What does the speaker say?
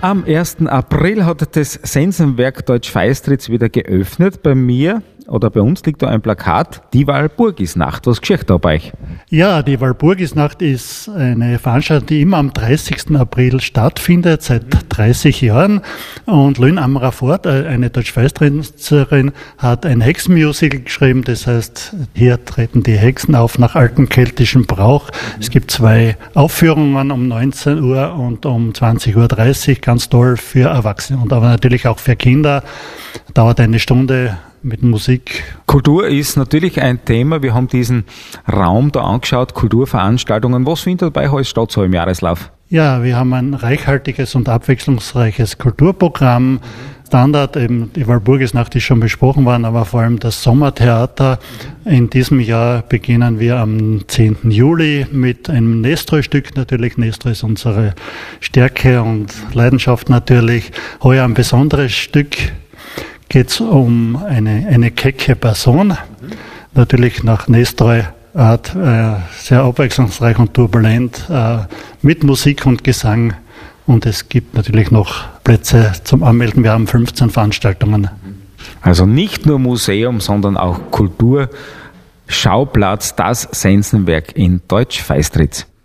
Am 1. April hat das Sensenwerk Deutsch Feistritz wieder geöffnet. Bei mir oder bei uns liegt da ein Plakat, die Walpurgisnacht. Was geschieht da bei euch? Ja, die Walpurgisnacht ist eine Veranstaltung, die immer am 30. April stattfindet, seit 30 Jahren. Und Lynn Amrafort, eine Deutsch-Feistritzerin, hat ein Hexenmusical geschrieben. Das heißt, hier treten die Hexen auf nach altem keltischem Brauch. Es gibt 2 Aufführungen um 19 Uhr und um 20.30 Uhr. Ganz toll für Erwachsene und aber natürlich auch für Kinder. Dauert eine Stunde mit Musik. Kultur ist natürlich ein Thema. Wir haben diesen Raum da angeschaut, Kulturveranstaltungen. Was findet dabei alles statt so im Jahreslauf? Ja, wir haben ein reichhaltiges und abwechslungsreiches Kulturprogramm. Standard, eben die Walpurgisnacht ist schon besprochen worden, aber vor allem das Sommertheater. In diesem Jahr beginnen wir am 10. Juli mit einem Nestroy-Stück natürlich. Nestroy ist unsere Stärke und Leidenschaft natürlich. Heuer ein besonderes Stück. Geht es um eine kecke Person, natürlich nach Nestroy-Art, sehr abwechslungsreich und turbulent, mit Musik und Gesang. Und es gibt natürlich noch Plätze zum Anmelden. Wir haben 15 Veranstaltungen. Also nicht nur Museum, sondern auch Kulturschauplatz, das Sensenwerk in Deutsch Feistritz.